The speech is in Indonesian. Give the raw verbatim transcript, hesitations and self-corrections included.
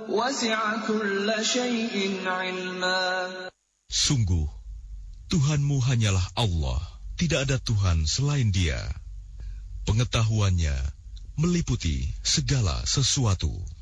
وَسِعَ كُلَّ شَيْءٍ عِلْمًا. Sungguh, Tuhanmu hanyalah Allah, tidak ada Tuhan selain Dia. Pengetahuannya meliputi segala sesuatu.